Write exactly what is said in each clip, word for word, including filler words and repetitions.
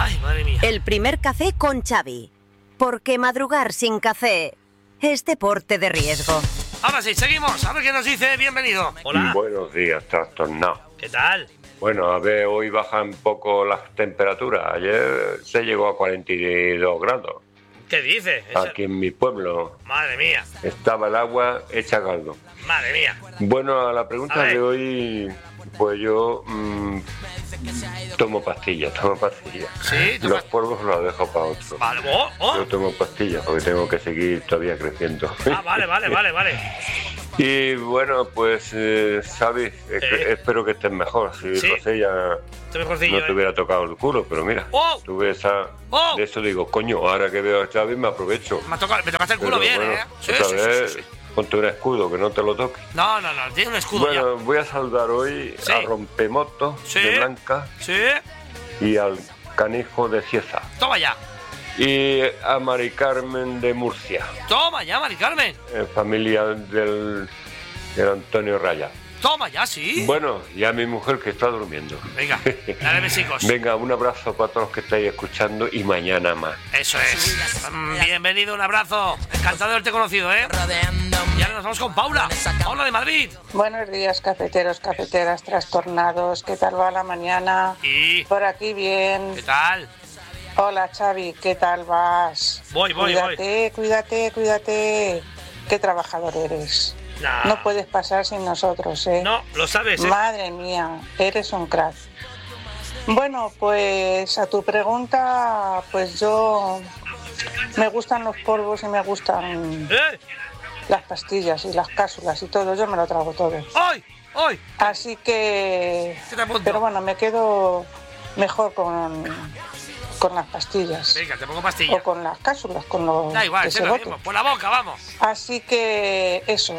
Ay, madre mía. El primer café con Xavi. Porque madrugar sin café es deporte de riesgo. Ahora sí, seguimos. A ver qué nos dice. Bienvenido. Hola. Buenos días, trastornado. ¿Qué tal? Bueno, a ver, hoy bajan un poco las temperaturas. Ayer se llegó a cuarenta y dos grados. ¿Qué dices? Esa... Aquí en mi pueblo. Madre mía. Estaba el agua hecha caldo. Madre mía. Bueno, a la pregunta a de hoy, pues yo mmm, tomo pastillas, tomo pastillas. Sí, los pas... polvos los dejo para otro. Vale, oh, oh. Yo tomo pastillas porque tengo que seguir todavía creciendo. Ah, vale, vale, vale, vale. Y bueno, pues, eh, ¿sabes? Eh. Espero que estés mejor. Si ¿Sí? lo sé, ya no te eh. hubiera tocado el culo, pero mira, oh. tuve esa... Oh. De eso digo, coño, ahora que veo a Xavi me aprovecho. Me, toca, me tocaste el culo pero, bien, bueno, ¿eh? Sí, otra sí, vez, sí, sí, sí. Ponte un escudo, que no te lo toque. No, no, no, tiene un escudo bueno, ya. Voy a saludar hoy sí. a Rompemoto sí. de Blanca sí. y al Canijo de Cieza. Toma ya. Y a Mari Carmen de Murcia. Toma ya, Mari Carmen. Eh, familia del, del Antonio Raya. Toma ya, sí. Bueno, y a mi mujer que está durmiendo. Venga, dale besicos. Venga, un abrazo para todos los que estáis escuchando y mañana más. Eso es. Bienvenido, un abrazo. Encantado de haberte conocido, ¿eh? Y ahora nos vamos con Paula. Paula de Madrid. Buenos días, cafeteros, cafeteras, trastornados. ¿Qué tal va la mañana? Y... Por aquí bien. ¿Qué tal? Hola, Xavi, ¿qué tal vas? Voy, voy, cuídate, voy. Cuídate, cuídate, Qué trabajador eres. Nah. No puedes pasar sin nosotros, ¿eh? No, lo sabes, ¿eh? Madre mía, eres un crack. Bueno, pues a tu pregunta, pues yo... Me gustan los polvos y me gustan ¿Eh? las pastillas y las cápsulas y todo. Yo me lo trago todo. ¡Ay! ¡Ay! Así que... ¿Qué te apunto? Pero bueno, me quedo mejor con... con las pastillas. Venga, te pongo pastillas. O con las cápsulas, con los... Da igual, se lo mismo. Por la boca, vamos. Así que eso.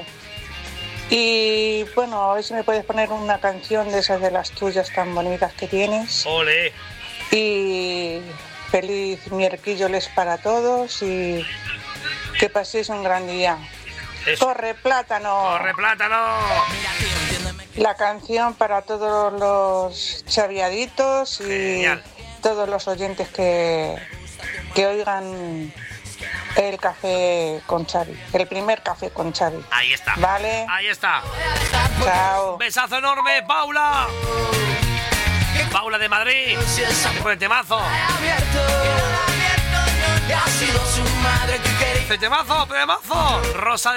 Y bueno, a ver si me puedes poner una canción de esas de las tuyas tan bonitas que tienes. ¡Ole! Y feliz miércoles para todos y que paséis un gran día. Eso. ¡Corre, plátano! ¡Corre, plátano! La canción para todos los chaviaditos y Genial. Todos los oyentes que, que oigan el café con Xavi, el primer café con Xavi. Ahí está. ¿Vale? Ahí está. Chao. Un besazo enorme, Paula. Paula de Madrid. Por el temazo. El temazo, temazo. Rosa